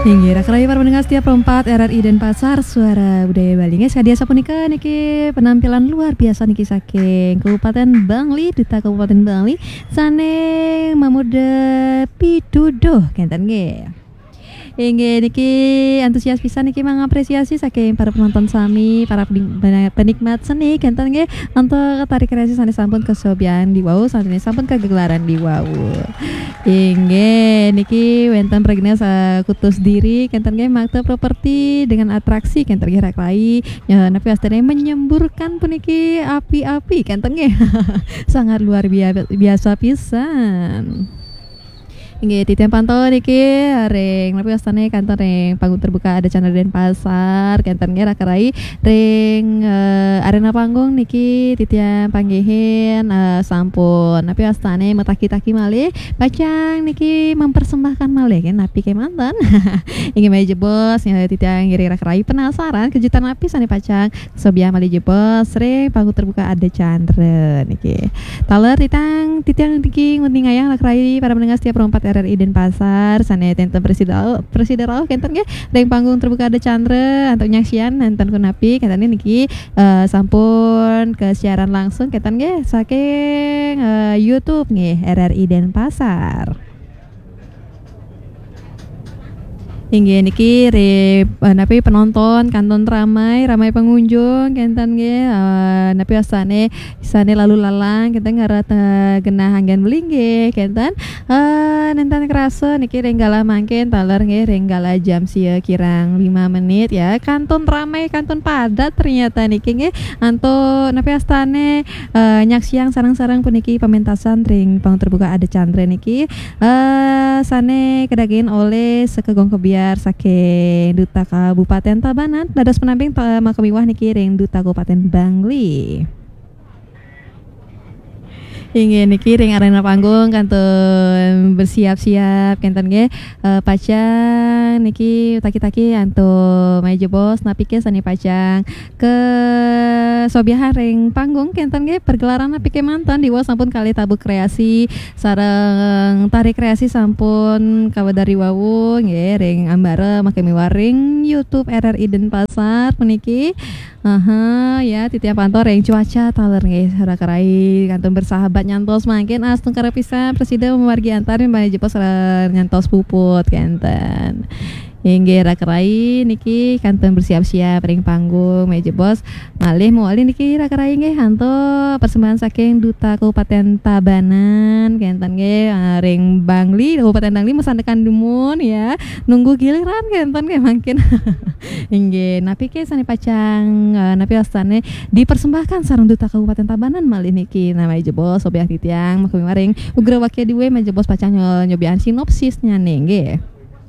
Hingga rakyat para pendengar setiap perempat RRI Denpasar Suara Budaya Bali nges kadia sapunika niki penampilan luar biasa niki saking Kabupaten Bangli Duta Kabupaten Bangli sane mamuda pituduh kenten nggih. Hingga niki antusias pisan niki mengapresiasi saking para penonton sami, para penikmat seni kenten nggih untuk tarik kreasi sane sampun kesobian di wau sane sampun kegelaran di wau. Hingga niki wenten pregnes kutus diri kenten nggih makta properti dengan atraksi kenten nggih raklai napi astane menyemburkan puniki api-api kenten nggih. Sangat luar biasa pisan. Nggih titian pantau niki ring tapi astane kantor ring panggung terbuka ada channel Denpasar kenten nggih rakerai ring arena panggung niki titian panggihin sampun tapi astane metaki-taki malih pacang niki mempersembahkan malih kan napi kemanten ingin mai jebos titian ngiri rakerai penasaran kejutan napi sane pacang sobiah malih jebos ring panggung terbuka ada channel niki taler titian niki ngunting ayang rakerai para pendengar setiap perempat RRI Denpasar sane tenten presideral kenten nggih ring panggung terbuka ada Chandra untuk nyaksian nenten kunapi kenten niki sampun ke siaran langsung kenten nggih saking YouTube nggih RRI Denpasar. Hingga niki napi penonton kanton ramai pengunjung kenten nggih napi asane lalu lalang kenten ngarat genah anggen beling nggih kenten nenten kerasa niki renggala mangkin taler nggih renggala jam sia kirang 5 menit ya kanton ramai kanton padat ternyata niki nggih anto napi astane nyaksiang sarang-sarang puniki pementasan ring panggung terbuka ada Chandra niki sane kedagin oleh sekegong kebiar saking Duta Kabupaten Tabanan dados penamping makamiwah niki ring Duta Kabupaten Bangli. Hingga niki ring arena panggung kantun bersiap-siap kenten nggih pacang niki taki-taki anto meja bos napike sani pacang ke sobiahan ring panggung kenten nggih pergelaran napike mantan diwa sampun kali tabu kreasi sareng tarik kreasi sampun kawadari wawu nggih ring ambara make miwaring YouTube RRI Denpasar puniki ya titian pantau ring cuaca taler nggih rakerai kantun bersahabat nyantos mangkin astung karepisa presiden memargi antarin bani jepos nyantos puput kenten. Hingga rakerai niki kanton bersiap-siap ring panggung meja bos malih muali niki rakerai nggih hanto persembahan saking Duta Kabupaten Tabanan kenten nggih ring Bangli Kabupaten Bangli mesandekan dumun ya nunggu giliran kenten nggih mangkin hingga napi ke sane pacang napi astane dipersembahkan sareng Duta Kabupaten Tabanan malih niki nama meja bos sobiah titiang makumi maring ugra wakya diwe meja bos pacang nyobian sinopsisnya nggih.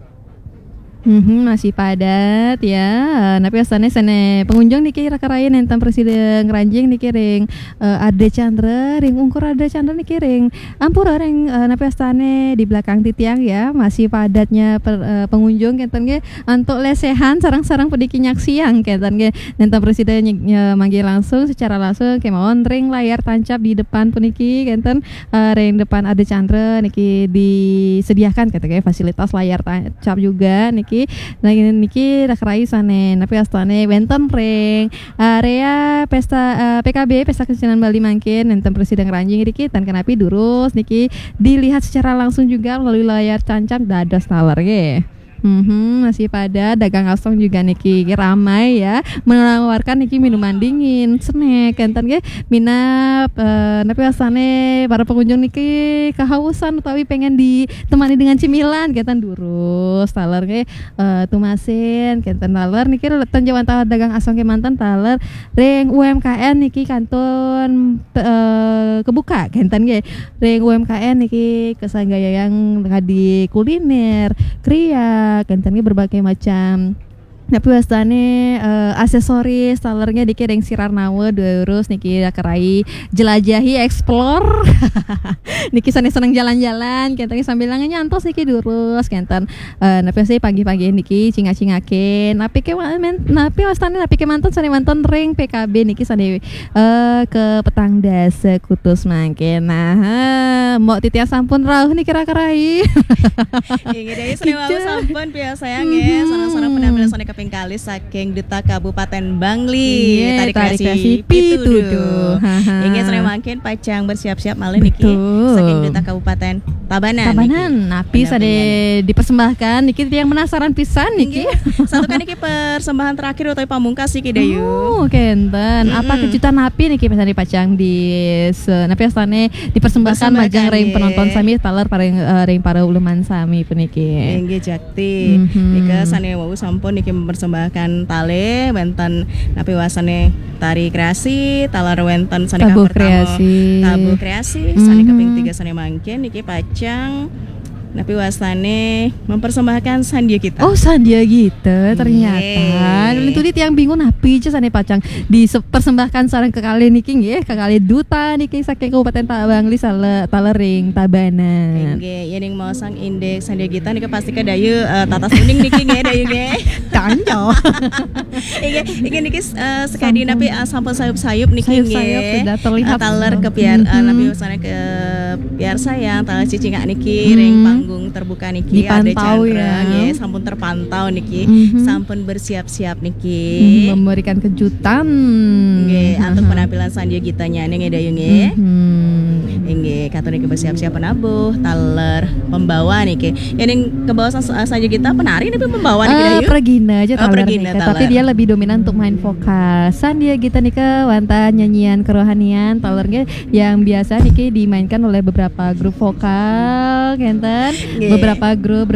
Masih padat ya. Napi asane sene pengunjung niki rakaraya nenten presiden ngranjing niki ring Ade Chandra ring ungkur Ade Chandra niki ring ampura ring napi asane di belakang titiang ya masih padatnya pengunjung kenten nggih antuk lesehan sarang-sarang pediki nyaksiang kenten nggih nenten presiden manggil langsung secara langsung kemawon ring layar tancap di depan puniki kenten ring depan Ade Chandra niki disediakan kenten nggih fasilitas layar tancap juga niki niki rakerai sane napi astane wenten ring area pesta PKB pesta kesenian Bali mangkin nenten presiden ranjing niki tan kenapi durus niki dilihat secara langsung juga melalui layar tancap dados taler nggih. Masih pada dagang asong juga niki ramai ya menawarkan niki minuman dingin snack kenten nggih minap napi asane para pengunjung niki kehausan utawi pengen ditemani dengan cemilan kenten durus taler nggih tumasin kenten taler niki letan jawan dagang asong ke mantan taler ring UMKM niki kanton kebuka kenten nggih ring UMKM niki kesanggaya yang di kuliner kriya kenten berbagai macam Napi wastane aksesoris talernya dikiring sirar nawe 2 euros niki kerai jelajahi explore niki seneng jalan-jalan kenten sambil nyantos niki durus kenten napi wastane pagi-pagi niki cinga-cingakin napi wastane napi ke manton sane manton ring PKB niki sane ke petang dasa kutus mangkin nah mau titia sampun rauh niki kerai inggih deui sane wae sampun piye sayang ya sana-sana penampilan sane kali saking Duta Kabupaten Bangli tarik kreasi pituduh ingin saya makin pacang bersiap-siap malah niki saking Duta Kabupaten Tabanan napi sade dipersembahkan niki yang penasaran pisan niki satu kan niki persembahan terakhir atau pamungkas niki dayu kenten apa kejutan napi niki misalnya dipacang di napi astane dipersembahkan majang ring penonton sami taler paring ring para uluman sami puniki inggih jakti nika sane wau sampun niki mempersembahkan tale wenten napi wasane tari kreasi talar wenten sane tabu kreasi sane kaping 3 sane mangkin niki pacang napi wasane mempersembahkan sandia kita. Oh sandia kita ternyata. Itu dia yang bingung napi aja sane pacang dipersembahkan sareng ke kali niki nggih ke kali duta niki saking Kabupaten Bangli talering Tabanan. Nggih yen mau sang indeks sandia kita niki pasti ke dayu tatas kuning niki nggih dayu nggih. Kanyo. Nggih niki sekadi napi sampun sayup-sayup niki nggih. Sudah terlihat taler ke piar napi wasane ke piar sayang taler cicingak niki ring panggung terbuka niki dipantau ada Chandra ya. Sampun terpantau niki sampun bersiap-siap niki memberikan kejutan nggih untuk penampilan sandia gitanya ning dayu nggih nggih katon niki bersiap-siap penabuh taler pembawa niki ning ke bawah saja kita penari niki pembawa niki dayu Regina aja taler tapi dia lebih dominan untuk main vokal sandia gita nika wanta nyanyian kerohanian talernya yang biasa niki dimainkan oleh beberapa grup vokal kenten beberapa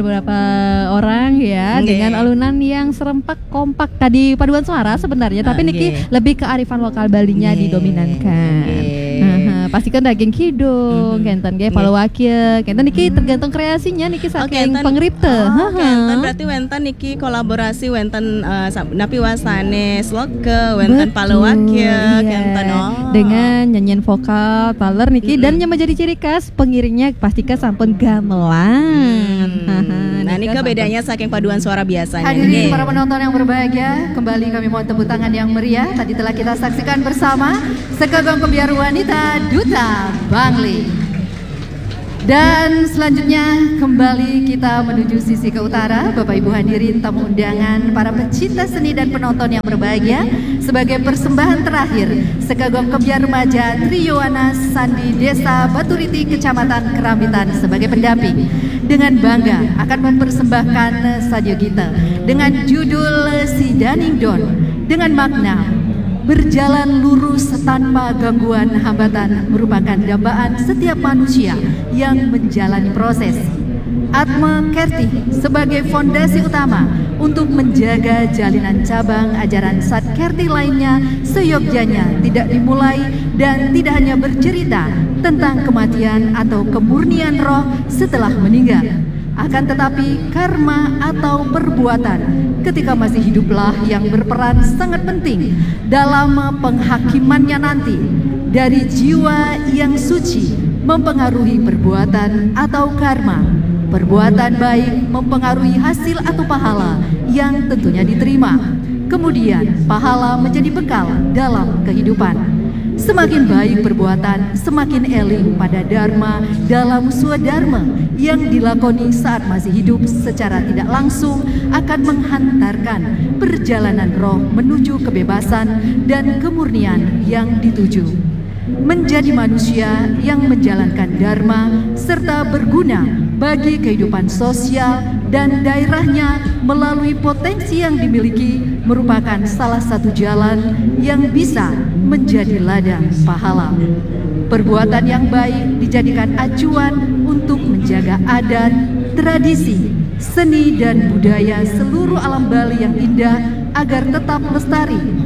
orang ya dengan alunan yang serempak kompak tadi paduan suara sebenarnya tapi niki lebih ke arifan lokal Balinya didominankan. Pasti kan daging kidung kenten ge palo wakil kenten niki tergantung kreasinya niki saking pengripte. Kenten berarti wenten niki kolaborasi wenten napi wasane sloke wenten palo wakil kenten dengan nyanyian vokal taler niki dan yang menjadi ciri khas pengiringnya pastikan sampun gamelan. Nah niki bedanya saking paduan suara biasanya. Hadirin para penonton yang berbahagia, kembali kami mohon tepuk tangan yang meriah. Tadi telah kita saksikan bersama Sekagong Kebiar Wanita Duta Bangli. Dan selanjutnya kembali kita menuju sisi ke utara. Bapak Ibu hadirin tamu undangan, para pecinta seni dan penonton yang berbahagia, sebagai persembahan terakhir Sekagong Kebiar Remaja Triowana Sandi Desa Baturiti Kecamatan Kerambitan sebagai pendamping dengan bangga akan mempersembahkan saja kita dengan judul Si Daning Don dengan makna berjalan lurus tanpa gangguan hambatan merupakan dambaan setiap manusia yang menjalani proses. Atma Kerti sebagai fondasi utama untuk menjaga jalinan cabang ajaran Sat Kerti lainnya seyogyanya tidak dimulai dan tidak hanya bercerita tentang kematian atau kemurnian roh setelah meninggal. Akan tetapi karma atau perbuatan ketika masih hiduplah yang berperan sangat penting dalam penghakimannya nanti. Dari jiwa yang suci mempengaruhi perbuatan atau karma. Perbuatan baik mempengaruhi hasil atau pahala yang tentunya diterima. Kemudian pahala menjadi bekal dalam kehidupan. Semakin baik perbuatan, semakin eling pada dharma dalam swadharma yang dilakoni saat masih hidup secara tidak langsung akan menghantarkan perjalanan roh menuju kebebasan dan kemurnian yang dituju. Menjadi manusia yang menjalankan dharma serta berguna bagi kehidupan sosial dan daerahnya melalui potensi yang dimiliki merupakan salah satu jalan yang bisa menjadi ladang pahala. Perbuatan yang baik dijadikan acuan untuk menjaga adat, tradisi, seni dan budaya seluruh alam Bali yang indah agar tetap lestari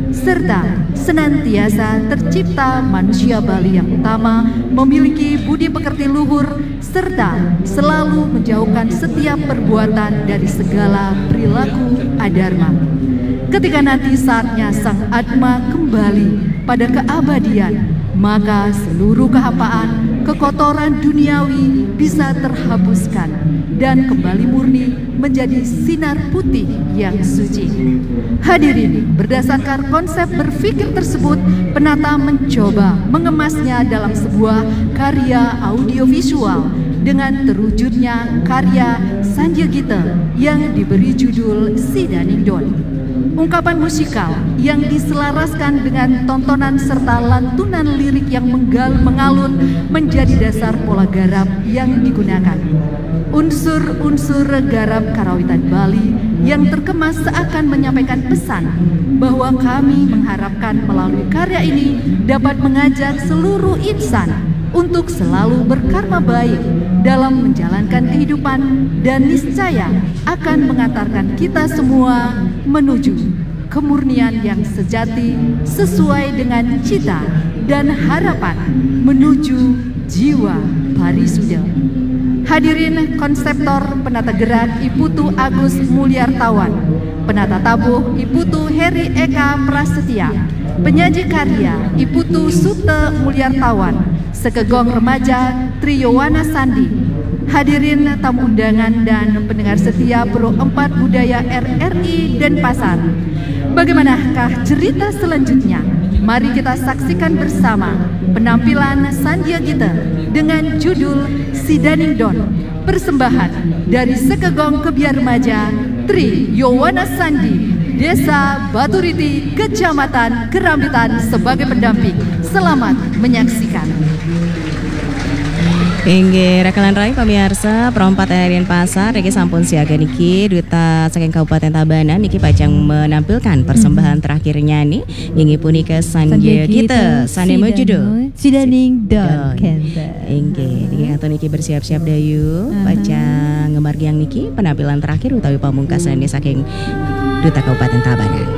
serta senantiasa tercipta manusia Bali yang utama, memiliki budi pekerti luhur, serta selalu menjauhkan setiap perbuatan dari segala perilaku adharma. Ketika nanti saatnya Sang Atma kembali pada keabadian, maka seluruh kehampaan, kekotoran duniawi bisa terhapuskan dan kembali murni menjadi sinar putih yang suci. Hadirin, berdasarkan konsep berpikir tersebut, penata mencoba mengemasnya dalam sebuah karya audiovisual dengan terwujudnya karya Sanjegita yang diberi judul Sidaningdon. Ungkapan musikal yang diselaraskan dengan tontonan serta lantunan lirik yang mengalun menjadi dasar pola garap yang digunakan. Unsur-unsur garap karawitan Bali yang terkemas seakan menyampaikan pesan bahwa kami mengharapkan melalui karya ini dapat mengajak seluruh insan untuk selalu berkarma baik dalam menjalankan kehidupan dan niscaya akan mengantarkan kita semua menuju kemurnian yang sejati sesuai dengan cita dan harapan menuju jiwa parisuda. Hadirin, konseptor penata gerak Iputu Agus Mulyartawan, penata tabuh Iputu Heri Eka Prasetya, penyaji karya Iputu Sute Mulyartawan, Sekegong Remaja Triyowana Sandi. Hadirin tamu undangan dan pendengar setia Pro 4 Budaya RRI Denpasar. Bagaimanakah cerita selanjutnya? Mari kita saksikan bersama penampilan Sanjegita dengan judul Sidaningdon, persembahan dari Sekegong Kebiar Remaja Triyowana Sandi, Desa Baturiti, Kecamatan Kerambitan sebagai pendamping. Selamat menyaksikan. Inggih rakalan rai pemirsa perompat Harian Pasar Niki sampun siaga niki Duta saking Kabupaten Tabanan niki pajang menampilkan persembahan terakhirnya nih inggih punika Sanjegita sane judul Sidaningdon. Inggih niki atau niki bersiap-siap dayu pajang ngemargi yang niki penampilan terakhir utawi pamungkasan saking Duta Kabupaten Tabanan.